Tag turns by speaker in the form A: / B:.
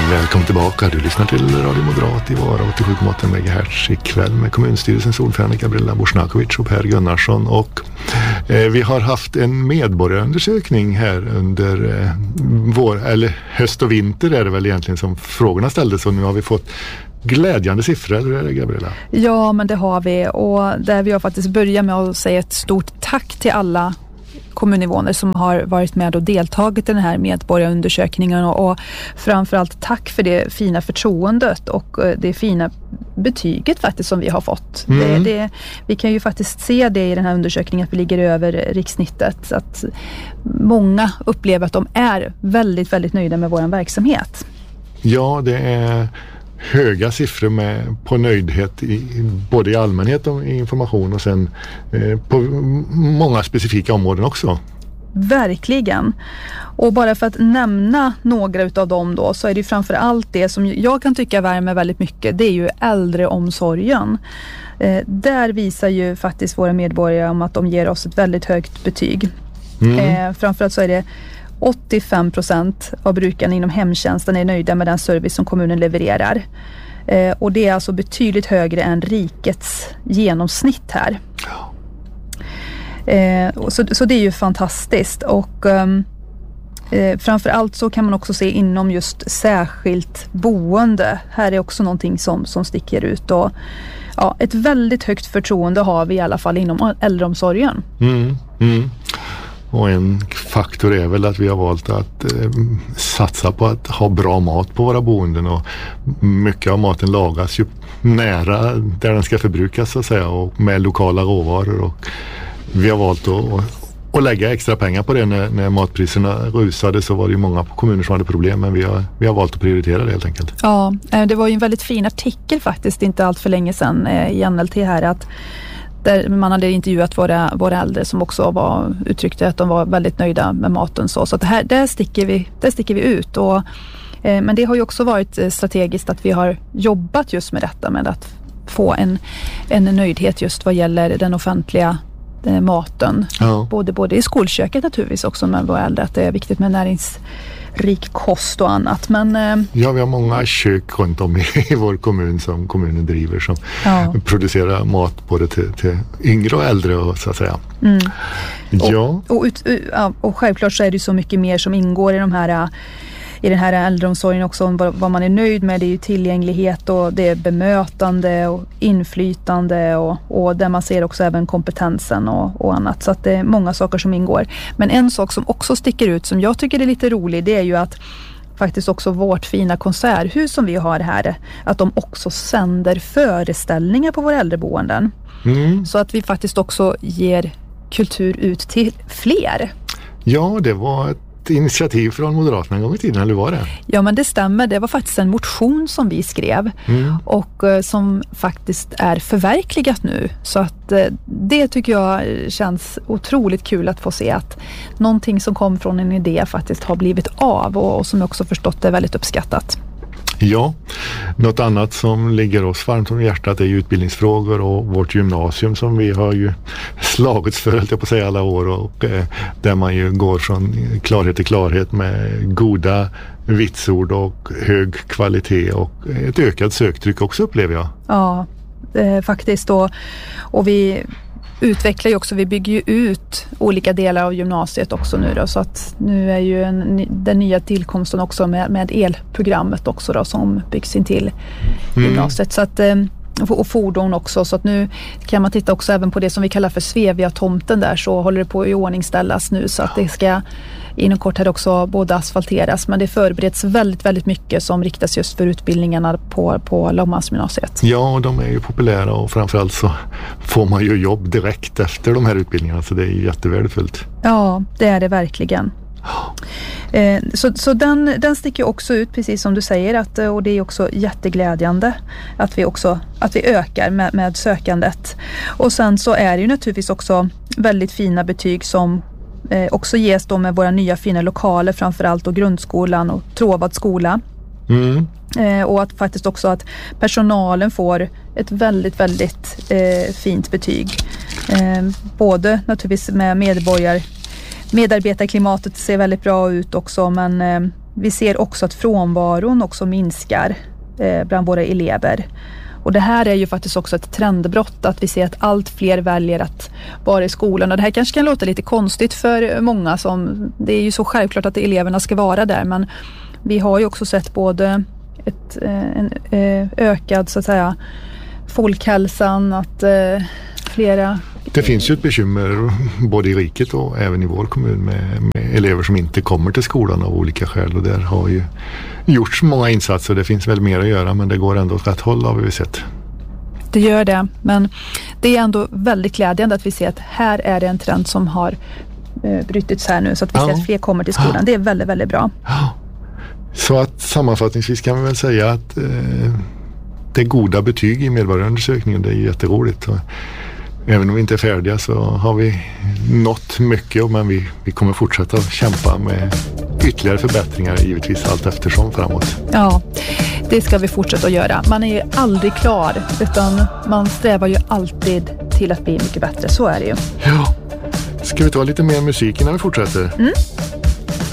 A: Välkommen tillbaka. Du lyssnar till Radio Moderat i Vara 87,8 MHz ikväll med kommunstyrelsens ordförande Gabriella Bošnjaković och Per Gunnarsson. Och vi har haft en medborgarundersökning här under höst och vinter är det väl egentligen som frågorna ställdes, och nu har vi fått glädjande siffror, eller Gabriella? Ja, men det har vi, och där vi har faktiskt börjat med att säga ett stort tack till alla kommuninvånare som har varit med och deltagit i den här medborgarundersökningen, och framförallt tack för det fina förtroendet och det fina betyget faktiskt som vi har fått. Vi kan ju faktiskt se det i den här undersökningen att vi ligger över rikssnittet, att många upplever att de är väldigt, väldigt nöjda med vår verksamhet. Ja, det är höga siffror på nöjdhet både i allmänhet och i information, och sen på många specifika områden också. Verkligen. Och bara för att nämna några utav dem då, så är det framför allt det som jag kan tycka värmer väldigt mycket, det är ju äldreomsorgen. Där visar ju faktiskt våra medborgare om att de ger oss ett väldigt högt betyg. Framförallt så är det 85% av brukarna inom hemtjänsten är nöjda med den service som kommunen levererar. Och det är alltså betydligt högre än rikets genomsnitt här. Så det är ju fantastiskt. Och framförallt så kan man också se inom just särskilt boende. Här är också någonting som sticker ut. Och, ja, ett väldigt högt förtroende har vi i alla fall inom äldreomsorgen. Och en faktor är väl att vi har valt att satsa på att ha bra mat på våra boenden, och mycket av maten lagas ju nära där den ska förbrukas så att säga, och med lokala råvaror, och vi har valt att lägga extra pengar på det. När matpriserna rusade så var det ju många kommuner som hade problem, men vi har valt att prioritera det helt enkelt. Ja, det var ju en väldigt fin artikel faktiskt inte allt för länge sedan i NLT här, att där man hade intervjuat våra äldre som också uttryckte att de var väldigt nöjda med maten. Så att där sticker vi ut. Men det har ju också varit strategiskt att vi har jobbat just med detta, med att få en nöjdhet just vad gäller den offentliga maten. Ja. Både i skolköket naturligtvis också med våra äldre, att det är viktigt med näringsrik kost och annat. Men, ja, vi har många kök runt om i vår kommun som kommunen driver som producerar mat både till yngre och äldre, och så att säga. Ja. Och självklart så är det så mycket mer som ingår i den här äldreomsorgen också. Vad man är nöjd med, det är ju tillgänglighet, och det är bemötande och inflytande, och där man ser också även kompetensen och annat. Så att det är många saker som ingår. Men en sak som också sticker ut som jag tycker är lite rolig, det är ju att faktiskt också vårt fina konserthus som vi har här, att de också sänder föreställningar på våra äldreboenden. Så att vi faktiskt också ger kultur ut till fler. Ja, det var ett initiativ från Moderaterna en gång i tiden, eller var det? Ja, men det stämmer. Det var faktiskt en motion som vi skrev och som faktiskt är förverkligat nu. Så att det tycker jag känns otroligt kul att få se att någonting som kom från en idé faktiskt har blivit av, och som jag också förstått är väldigt uppskattat. Ja, något annat som ligger oss varmt om hjärtat är ju utbildningsfrågor, och vårt gymnasium som vi har ju slagits för, på sig alla år, och där man ju går från klarhet till klarhet med goda vitsord och hög kvalitet och ett ökat söktryck också, upplever jag. Ja, faktiskt och vi utvecklar ju också, vi bygger ju ut olika delar av gymnasiet också nu då, så att nu är ju den nya tillkomsten också med elprogrammet också då, som byggs in till gymnasiet, så att och fordon också, så att nu kan man titta också även på det som vi kallar för Svevia-tomten där, så håller det på att iordningställas nu, så att det ska inom kort här också både asfalteras, men det förbereds väldigt, väldigt mycket som riktas just för utbildningarna på Lommansgymnasiet. Ja, och de är ju populära, och framförallt så får man ju jobb direkt efter de här utbildningarna, så det är ju jättevärdefullt. Ja, det är det verkligen. Så den sticker också ut, precis som du säger, och det är också jätteglädjande att vi ökar med sökandet. Och sen så är det ju naturligtvis också väldigt fina betyg som också ges då med våra nya fina lokaler, framförallt då grundskolan och Tråvad skola. Och att faktiskt också att personalen får ett väldigt, väldigt fint betyg. Både naturligtvis med medarbetarklimatet ser väldigt bra ut också, men
B: Vi ser också att frånvaron också minskar bland våra elever. Och det här är ju faktiskt också ett trendbrott, att vi ser att allt fler väljer att vara i skolan. Och det här kanske kan låta lite konstigt för många, som det är ju så självklart att eleverna ska vara där, men vi har ju också sett både en ökad, så att säga, folkhälsan, att flera...
A: Det finns ju ett bekymmer både i riket och även i vår kommun med elever som inte kommer till skolan av olika skäl, och där har ju gjorts många insatser. Det finns väl mer att göra, men det går ändå åt rätt håll, har vi sett.
B: Det gör det, men det är ändå väldigt glädjande att vi ser att här är det en trend som har brytits här nu, så att vi ser att fler kommer till skolan. Det är väldigt, väldigt bra.
A: Ja. Så att sammanfattningsvis kan vi väl säga att det är goda betyg i medborgarundersökningen. Det är jätteroligt. Och även om vi inte är färdiga så har vi nått mycket, men vi kommer fortsätta att kämpa med ytterligare förbättringar, givetvis allt eftersom framåt.
B: Ja, det ska vi fortsätta att göra. Man är ju aldrig klar, utan man strävar ju alltid till att bli mycket bättre. Så är det ju.
A: Ja. Ska vi ta lite mer musik innan vi fortsätter?